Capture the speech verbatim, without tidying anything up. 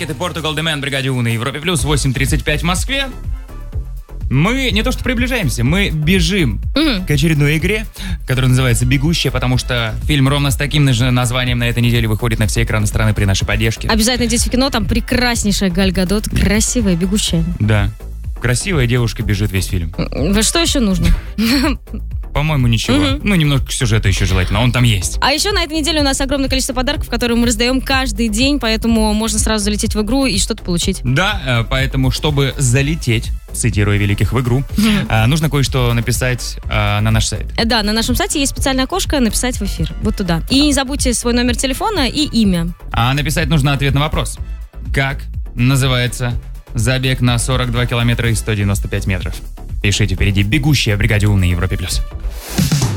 Маркет и Portugal The Man, бригаде У на Европе Плюс, восемь тридцать пять в Москве. Мы не то что приближаемся, мы бежим mm-hmm. к очередной игре, которая называется «Бегущая», потому что фильм ровно с таким же названием на этой неделе выходит на все экраны страны при нашей поддержке. Обязательно идите в кино, там прекраснейшая Галь Гадот, красивая, бегущая. Да, красивая девушка бежит весь фильм. Что еще нужно? По-моему, ничего. Mm-hmm. Ну, немножко сюжета еще желательно, он там есть. А еще на этой неделе у нас огромное количество подарков, которые мы раздаем каждый день, поэтому можно сразу залететь в игру и что-то получить. Да, поэтому, чтобы залететь, цитируя великих, в игру, mm-hmm. нужно кое-что написать на наш сайт. Да, на нашем сайте есть специальное окошко «Написать в эфир». Вот туда. И не забудьте свой номер телефона и имя. А написать нужно ответ на вопрос. Как называется забег на сорок два километра и сто девяносто пять метров? Пишите впереди «Бегущая» в бригаде У на Европе Плюс.